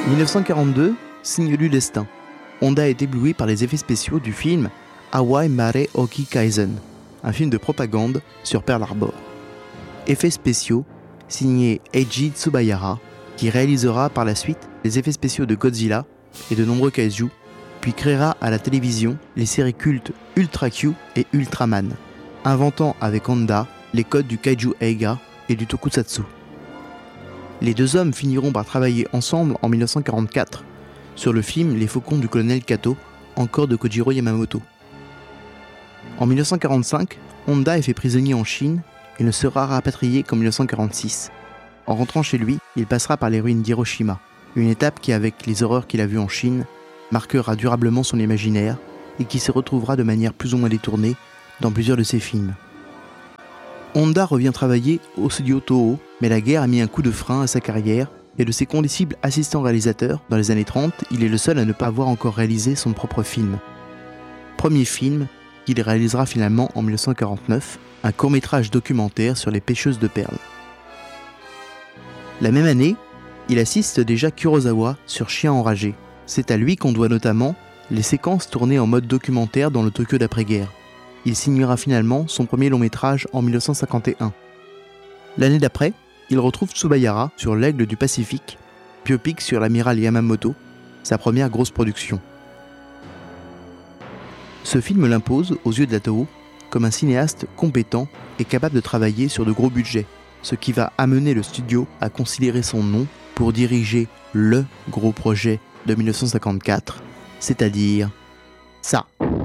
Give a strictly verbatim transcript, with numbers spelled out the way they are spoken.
dix-neuf cent quarante-deux, signe du destin. Honda est ébloui par les effets spéciaux du film Awai Mare Oki Kaizen, un film de propagande sur Pearl Harbor. Effets spéciaux signé Eiji Tsubayara, qui réalisera par la suite les effets spéciaux de Godzilla et de nombreux kaiju, puis créera à la télévision les séries cultes Ultra Q et Ultraman, inventant avec Honda les codes du kaiju Eiga et du tokusatsu. Les deux hommes finiront par travailler ensemble en dix-neuf cent quarante-quatre sur le film Les Faucons du colonel Kato, encore de Kojiro Yamamoto. En dix-neuf cent quarante-cinq, Honda est fait prisonnier en Chine et ne sera rapatrié qu'en dix-neuf cent quarante-six. En rentrant chez lui, il passera par les ruines d'Hiroshima, une étape qui, avec les horreurs qu'il a vues en Chine, marquera durablement son imaginaire et qui se retrouvera de manière plus ou moins détournée dans plusieurs de ses films. Honda revient travailler au studio Toho, mais la guerre a mis un coup de frein à sa carrière et de ses condisciples assistants réalisateurs, dans les années trente, il est le seul à ne pas avoir encore réalisé son propre film. Premier film qu'il réalisera finalement en dix-neuf cent quarante-neuf, un court-métrage documentaire sur les pêcheuses de perles. La même année, il assiste déjà Kurosawa sur Chien enragé. C'est à lui qu'on doit notamment les séquences tournées en mode documentaire dans le Tokyo d'après-guerre. Il signera finalement son premier long-métrage en dix-neuf cent cinquante et un. L'année d'après, il retrouve Tsubayara sur L'Aigle du Pacifique, biopic sur l'amiral Yamamoto, sa première grosse production. Ce film l'impose, aux yeux de la Toho, comme un cinéaste compétent et capable de travailler sur de gros budgets, ce qui va amener le studio à considérer son nom pour diriger le gros projet de dix-neuf cent cinquante-quatre, c'est-à-dire ça.